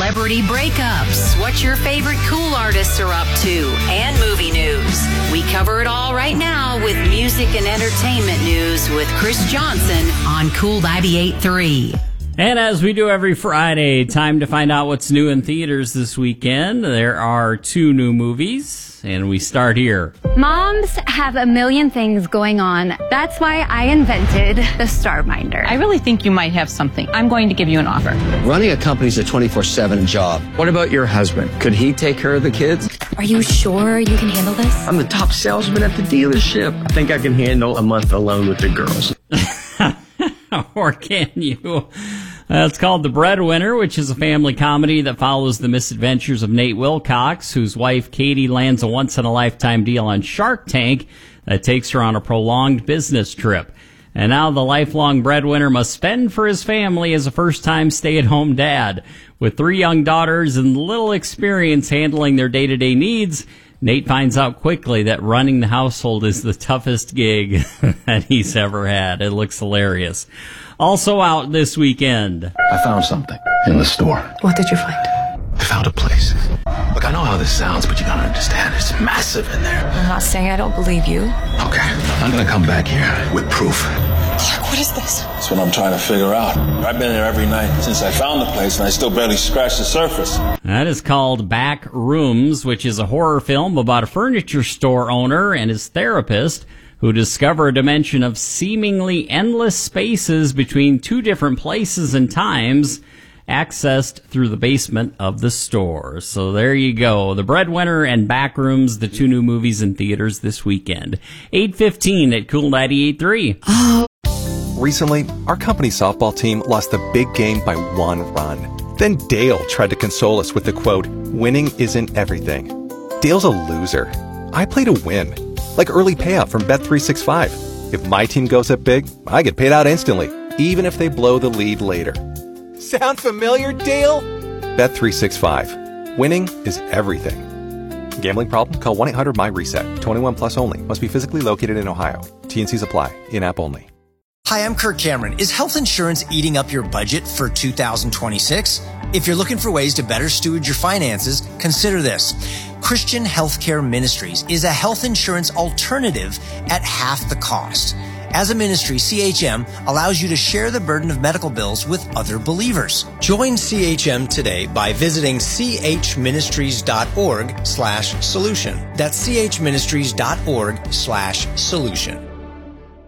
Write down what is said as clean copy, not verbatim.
celebrity breakups, what your favorite cool artists are up to, and movie news. We cover it all right now with music and entertainment news with Chris Johnson on Cool 98.3. And as we do every Friday, time to find out what's new in theaters this weekend. There are 2 new movies, and we start here. Moms have a million things going on. That's why I invented the StarMinder. I really think you might have something. I'm going to give you an offer. Running a company's a 24/7 job. What about your husband? Could he take care of the kids? Are you sure you can handle this? I'm the top salesman at the dealership. I think I can handle a month alone with the girls. Or can you? It's called The Breadwinner, which is a family comedy that follows the misadventures of Nate Wilcox, whose wife Katie lands a once-in-a-lifetime deal on Shark Tank that takes her on a prolonged business trip. And now the lifelong breadwinner must fend for his family as a first-time stay-at-home dad. With 3 young daughters and little experience handling their day-to-day needs, Nate finds out quickly that running the household is the toughest gig that he's ever had. It looks hilarious. Also out this weekend. I found something in the store. What did you find? I found a place. Look, I know how this sounds, but you gotta understand, it's massive in there. I'm not saying I don't believe you. Okay, I'm gonna come back here with proof. Clark, what is this? That's what I'm trying to figure out. I've been there every night since I found the place, and I still barely scratched the surface. That is called Back Rooms, which is a horror film about a furniture store owner and his therapist who discover a dimension of seemingly endless spaces between 2 different places and times, accessed through the basement of the store. So there you go. The Breadwinner and Backrooms, the 2 new movies in theaters this weekend. 8:15 at Cool 98.3. Recently, our company softball team lost the big game by 1 run. Then Dale tried to console us with the quote, "Winning isn't everything." Dale's a loser. I play to win. Like early payout from Bet365. If my team goes up big, I get paid out instantly, even if they blow the lead later. Sound familiar, Dale? Bet365. Winning is everything. Gambling problem? Call 1-800-MY-RESET. 21 plus only. Must be physically located in Ohio. T&Cs apply. In-app only. Hi, I'm Kirk Cameron. Is health insurance eating up your budget for 2026? If you're looking for ways to better steward your finances, consider this. Christian Healthcare Ministries is a health insurance alternative at half the cost. As a ministry, CHM allows you to share the burden of medical bills with other believers. Join CHM today by visiting chministries.org/solution. That's chministries.org/solution.